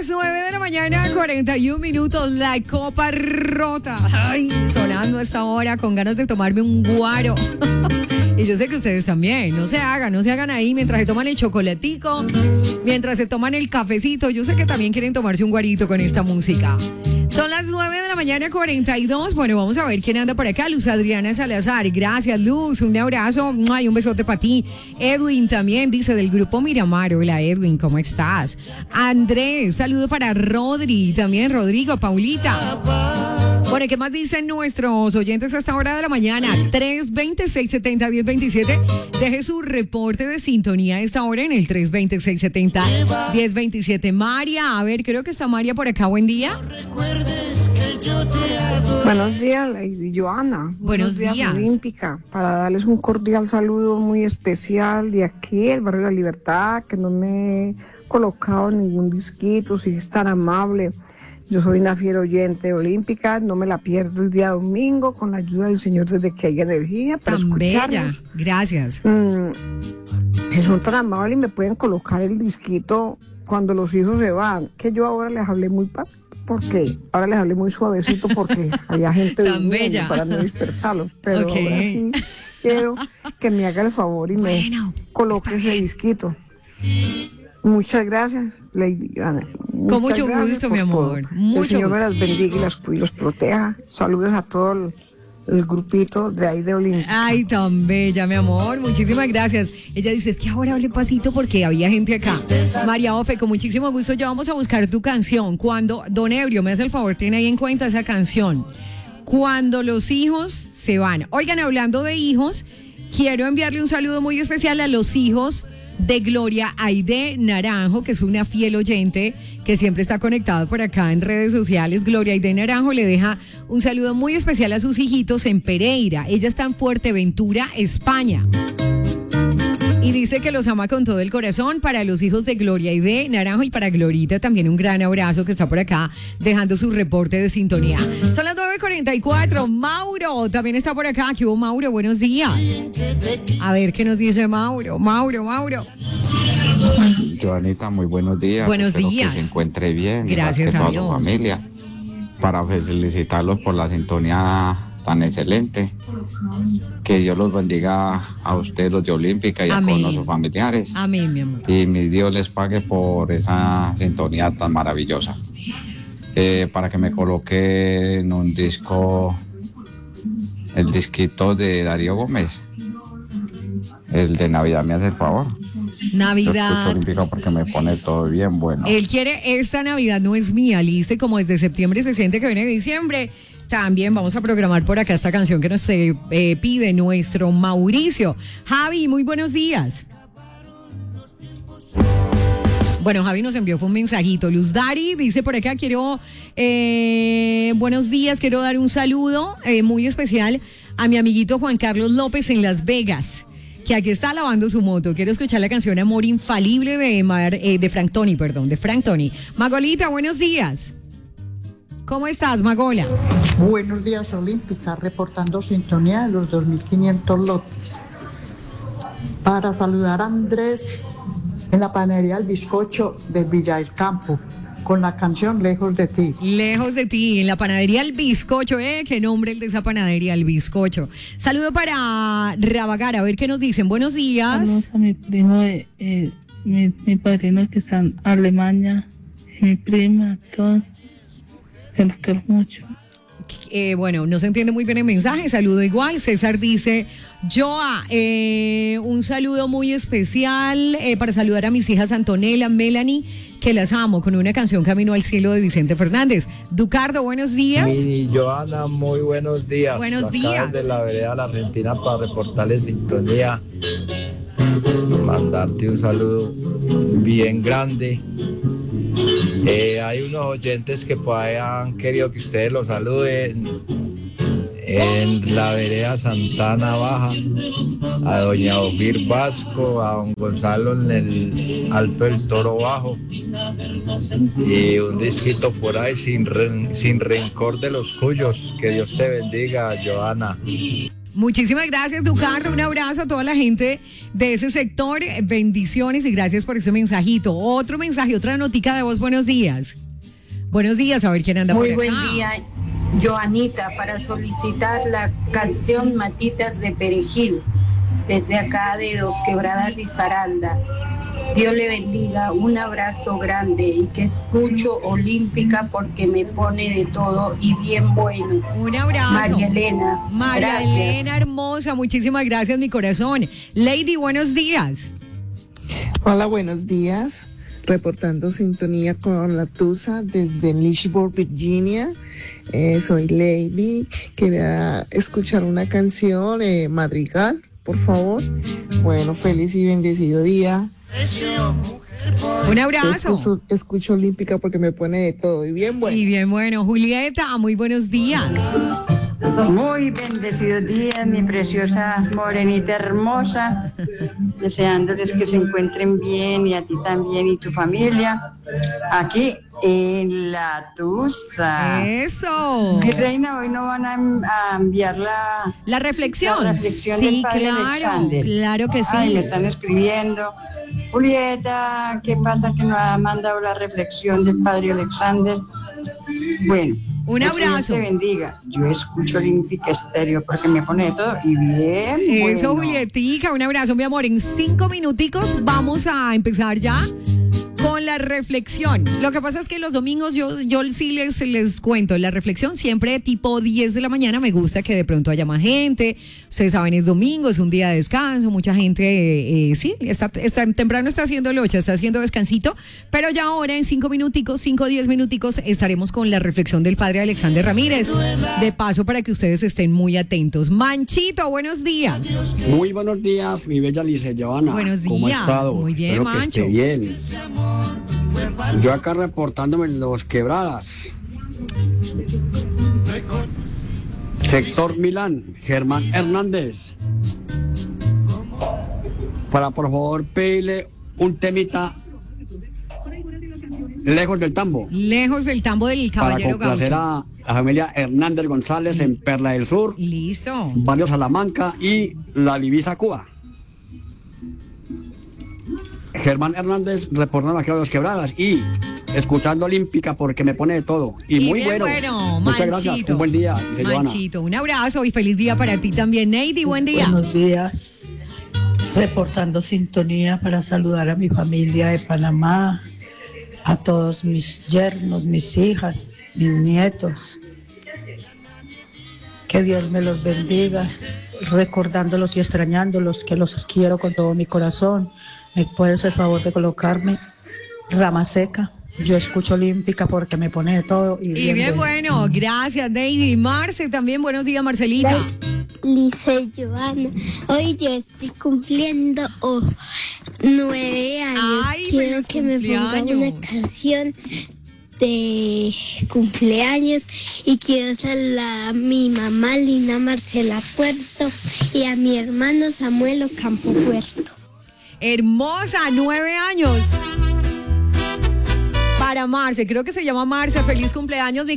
las 9 de la mañana, 41 minutos, la copa rota. Ay, sonando a esta hora con ganas de tomarme un guaro. Y yo sé que ustedes también, no se hagan ahí mientras se toman el chocolatico, mientras se toman el cafecito. Yo sé que también quieren tomarse un guarito con esta música. Son las 9 de la mañana, 42. Bueno, vamos a ver quién anda por acá. Luz Adriana Salazar. Gracias, Luz. Un abrazo. Ay, un besote para ti. Edwin también dice del grupo Miramar. Hola, Edwin, ¿cómo estás? Andrés, saludo para Rodri. También Rodrigo, Paulita. Bueno, ¿qué más dicen nuestros oyentes a esta hora de la mañana? 320-670-1027. Deje su reporte de sintonía a esta hora en el 320-670-1027. María, a ver, creo que está María por acá. Buen día. Buenos días, Lady Joana. Buenos días. Olímpica. Para darles un cordial saludo muy especial de aquí, el barrio de la Libertad, que no me he colocado ningún disquito, si es tan amable. Yo soy una fiel oyente olímpica, no me la pierdo el día domingo con la ayuda del Señor desde que haya energía para tan escucharlos. Bella. Gracias. Si son tan amables y me pueden colocar el disquito cuando los hijos se van, que yo ahora les hablé muy porque ahora les hablé muy suavecito porque había gente durmiendo para no despertarlos, pero ahora sí quiero que me haga el favor y me coloque ese disquito. Muchas gracias, Lady Joana. Con mucho gusto, mi amor. El Señor me las bendiga y las cuide y los proteja. Saludos a todo el grupito de ahí de Olimpia. Ay, tan bella, mi amor. Muchísimas gracias. Ella dice, es que ahora hablé pasito porque había gente acá. María Ofe, con muchísimo gusto ya vamos a buscar tu canción. Cuando, Don Ebrio, me hace el favor, tiene ahí en cuenta esa canción. Cuando los hijos se van. Oigan, hablando de hijos, quiero enviarle un saludo muy especial a los hijos de Gloria Aide Naranjo, que es una fiel oyente que siempre está conectada por acá en redes sociales. Gloria Aide Naranjo le deja un saludo muy especial a sus hijitos en Pereira. Ella está en Fuerteventura, España. Y dice que los ama con todo el corazón. Para los hijos de Gloria Aide Naranjo y para Glorita también un gran abrazo, que está por acá dejando su reporte de sintonía. Son las 9:44. Mauro también está por acá. ¿Qué hubo, Mauro? Buenos días. A ver qué nos dice Mauro. Mauro. Joanita, muy buenos días. Buenos Espero días. que se encuentre bien. Gracias a Dios. Toda su familia. Para felicitarlos por la sintonía tan excelente. Que Dios los bendiga a ustedes, los de Olímpica, y a todos nuestros familiares. Amén, mi amor. Y mi Dios les pague por esa sintonía tan maravillosa. Para que me coloque en un disco, el disquito de Darío Gómez. El de Navidad, me hace el favor. Navidad. Yo escucho Olímpica porque me pone todo bien bueno. Él quiere esta Navidad, no es mía, listo, y como desde septiembre se siente que viene diciembre, también vamos a programar por acá esta canción que nos pide nuestro Mauricio. Javi, muy buenos días. Bueno, Javi nos envió un mensajito. Luz Dari dice por acá, buenos días, quiero dar un saludo muy especial a mi amiguito Juan Carlos López en Las Vegas, que aquí está lavando su moto. Quiero escuchar la canción Amor Infalible de Frank Tony. Magolita, buenos días. ¿Cómo estás, Magola? Buenos días, Olímpica, reportando sintonía de los 2500 lotes. Para saludar a Andrés en la panadería El Bizcocho de Villa del Campo, con la canción Lejos de ti. Lejos de ti, en la panadería El Bizcocho, qué nombre el de esa panadería, El Bizcocho. Saludo para Rabagar, a ver qué nos dicen. Buenos días. Saludos a mi primo, mi padrino que está en Alemania, y mi prima, todos, que los quiero mucho. Bueno, no se entiende muy bien el mensaje, saludo igual. César dice, Joa, un saludo muy especial para saludar a mis hijas Antonella, Melanie, que las amo, con una canción Camino al Cielo de Vicente Fernández. Ducardo, buenos días. Mi Joana, muy buenos días. Buenos días. De la vereda La Argentina para reportarle sintonía, mandarte un saludo bien grande. Hay unos oyentes que han querido que ustedes los saluden en la vereda Santana Baja, a doña Ofir Vasco, a don Gonzalo en el Alto del Toro Bajo, y un disquito por ahí sin rencor de los cuyos. Que Dios te bendiga, Joana. Muchísimas gracias, Ducardo. Un abrazo a toda la gente de ese sector. Bendiciones y gracias por ese mensajito. Otro mensaje, otra notica de voz. Buenos días. Buenos días, a ver quién anda por acá. Muy buen día, Joanita, para solicitar la canción Matitas de Perejil, desde acá de Dos Quebradas, Risaralda. Dios le bendiga, un abrazo grande y que escucho Olímpica porque me pone de todo y bien bueno. Un abrazo. María Elena. María Gracias. Elena, hermosa, muchísimas gracias, mi corazón. Lady, buenos días. Hola, buenos días. Reportando sintonía con la Tusa desde Lynchburg, Virginia. Soy Lady. Quería escuchar una canción, Madrigal, por favor. Bueno, feliz y bendecido día. Un abrazo. Escucho Olímpica porque me pone de todo y bien bueno. Y bien bueno. Julieta, muy buenos días. Muy bendecidos días, mi preciosa morenita hermosa, deseándoles que se encuentren bien y a ti también y tu familia, aquí en La Tusa. Eso. Mi reina, hoy no van a enviar la reflexión. Sí, claro, del padre Alexander. Claro que sí. Ay, me están escribiendo. Julieta, ¿qué pasa que no ha mandado la reflexión del padre Alexander? Bueno. Un abrazo. Dios te bendiga. Yo escucho Olímpica Estéreo porque me pone de todo y bien. Eso, bueno. Julietica, un abrazo, mi amor. En 5 minuticos vamos a empezar ya con la reflexión. Lo que pasa es que los domingos yo sí les cuento, la reflexión siempre tipo 10 de la mañana, me gusta que de pronto haya más gente. Ustedes saben, es domingo, es un día de descanso, mucha gente, sí, está temprano está haciendo locha, está haciendo descansito, pero ya ahora en 5 minuticos, 5 o 10 minuticos estaremos con la reflexión del padre Alexander Ramírez. De paso para que ustedes estén muy atentos. Manchito, buenos días. Muy buenos días, mi bella Lice Joana. Buenos días. ¿Cómo ha estado? Muy bien, Espero Mancho. que esté bien. Yo acá reportándome de Dos Quebradas. Sector Milán, Germán Hernández. Para por favor pedirle un temita Lejos del Tambo. Lejos del Tambo del Caballero Para complacer Gaucho. a la familia Hernández González en Perla del Sur. Listo. Barrio Salamanca y la Divisa Cuba. Germán Hernández reportando aquí a Dos Quebradas y escuchando Olímpica porque me pone de todo. Y muy bien bueno. Muchas gracias. Un buen día. Manchito, un abrazo y feliz día para ti también. Neidy, buen día. Buenos días. Reportando sintonía para saludar a mi familia de Panamá, a todos mis yernos, mis hijas, mis nietos. Que Dios me los bendiga, recordándolos y extrañándolos, que los quiero con todo mi corazón. ¿Me puedes el favor de colocarme Rama Seca? Yo escucho Olímpica porque me pone de todo. Y bien bueno. Gracias, Neidy. Marce también, buenos días, Marcelita. Lice Joana, hoy yo estoy cumpliendo 9 años. Ay, quiero que me pongan una canción de cumpleaños y quiero saludar a mi mamá Lina Marcela Puerto y a mi hermano Samuel Ocampo Puerto. Hermosa, 9 años. Para Marce, creo que se llama Marce. Feliz cumpleaños, mi